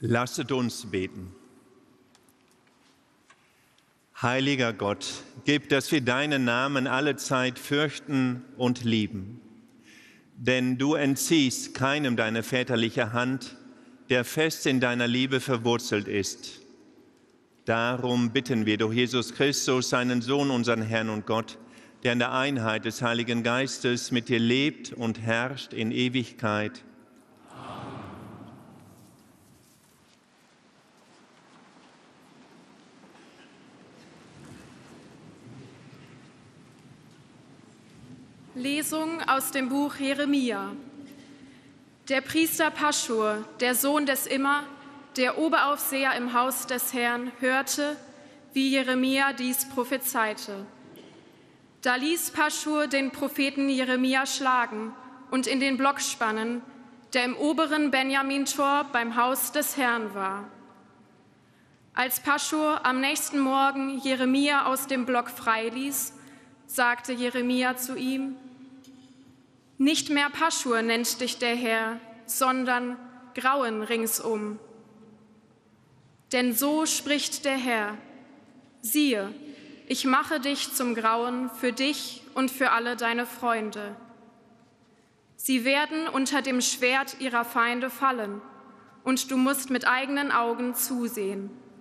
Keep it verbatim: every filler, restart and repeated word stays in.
Lasset uns beten. Heiliger Gott, gib, dass wir deinen Namen allezeit fürchten und lieben. Denn du entziehst keinem deine väterliche Hand, der fest in deiner Liebe verwurzelt ist. Darum bitten wir durch Jesus Christus, seinen Sohn, unseren Herrn und Gott, der in der Einheit des Heiligen Geistes mit dir lebt und herrscht in Ewigkeit. Lesung aus dem Buch Jeremia. Der Priester Paschur, der Sohn des Immer, der Oberaufseher im Haus des Herrn, hörte, wie Jeremia dies prophezeite. Da ließ Paschur den Propheten Jeremia schlagen und in den Block spannen, der im oberen Benjamin-Tor beim Haus des Herrn war. Als Paschur am nächsten Morgen Jeremia aus dem Block freiließ, sagte Jeremia zu ihm: Nicht mehr Paschur nennt dich der Herr, sondern Grauen ringsum. Denn so spricht der Herr: Siehe, ich mache dich zum Grauen für dich und für alle deine Freunde. Sie werden unter dem Schwert ihrer Feinde fallen, und du musst mit eigenen Augen zusehen.